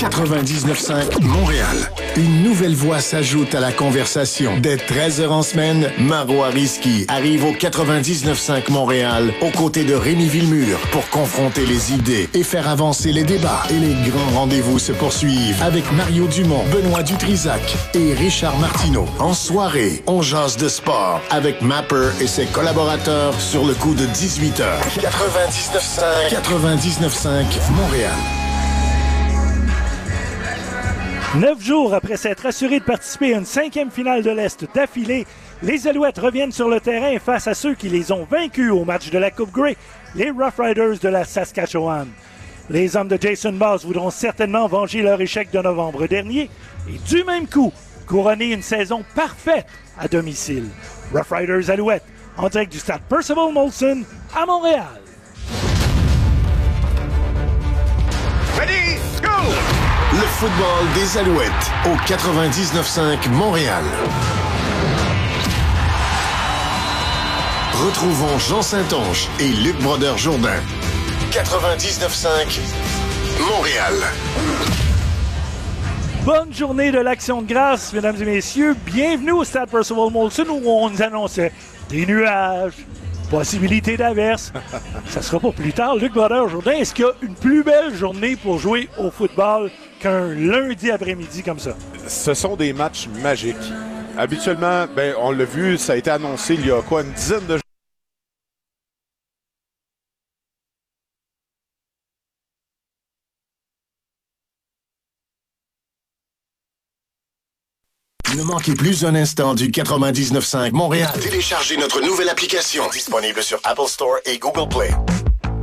99.5 Montréal. Une nouvelle voix s'ajoute à la conversation. Dès 13h en semaine, Marois Risky arrive au 99.5 Montréal aux côtés de Rémi Villemur pour confronter les idées et faire avancer les débats. Et les grands rendez-vous se poursuivent avec Mario Dumont, Benoît Dutrisac et Richard Martineau. En soirée, on jase de sport avec Mapper et ses collaborateurs sur le coup de 18h. 99.5 Montréal. 9 jours après s'être assurés de participer à une 5e finale de l'Est d'affilée, les Alouettes reviennent sur le terrain face à ceux qui les ont vaincus au match de la Coupe Grey, les Rough Riders de la Saskatchewan. Les hommes de Jason Boss voudront certainement venger leur échec de novembre dernier et du même coup, couronner une saison parfaite à domicile. Rough Riders Alouettes, en direct du stade Percival Molson à Montréal. Ready, go! Le football des Alouettes au 99.5 Montréal. Retrouvons Jean Saint-Onge et Luc Brodeur-Jourdain. 99.5 Montréal. Bonne journée de l'Action de grâce, mesdames et messieurs. Bienvenue au stade Percival Molson où on nous annonçait des nuages, possibilité d'averse. Ça sera pas plus tard. Luc Brodeur-Jourdain, est-ce qu'il y a une plus belle journée pour jouer au football qu'un lundi après-midi comme ça? Ce sont des matchs magiques. Habituellement, on l'a vu, ça a été annoncé il y a une dizaine de jours. Ne manquez plus un instant du 99.5 Montréal. Téléchargez notre nouvelle application disponible sur Apple Store et Google Play.